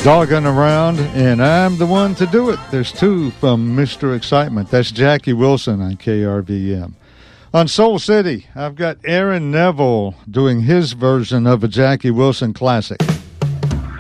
Dogging Around, and I'm the one to do it. There's two from Mr. Excitement. That's Jackie Wilson on KRVM. On Soul City, I've got Aaron Neville doing his version of a Jackie Wilson classic.